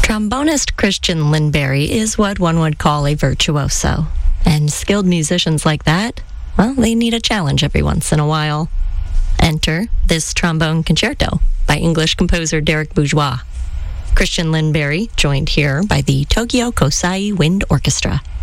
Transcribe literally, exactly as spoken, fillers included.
Trombonist Christian Lindberry is what one would call a virtuoso. And skilled musicians like that, well, they need a challenge every once in a while. Enter this trombone concerto by English composer Derek Bourgeois. Christian Lindberry, joined here by the Tokyo Kosai Wind Orchestra.